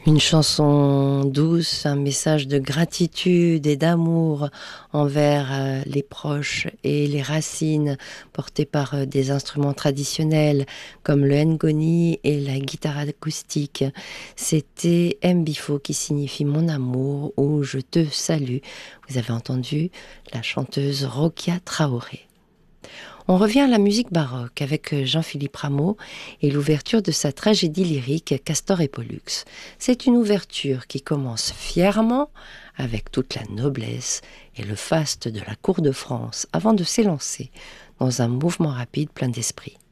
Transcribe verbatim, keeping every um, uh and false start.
Une chanson douce, un message de gratitude et d'amour envers euh, les proches et les racines portées par euh, des instruments traditionnels comme le ngoni et la guitare acoustique. C'était Mbifo qui signifie mon amour ou je te salue. Vous avez entendu la chanteuse Rokia Traoré. On revient à la musique baroque avec Jean-Philippe Rameau et l'ouverture de sa tragédie lyrique Castor et Pollux. C'est une ouverture qui commence fièrement avec toute la noblesse et le faste de la cour de France avant de s'élancer dans un mouvement rapide plein d'esprit.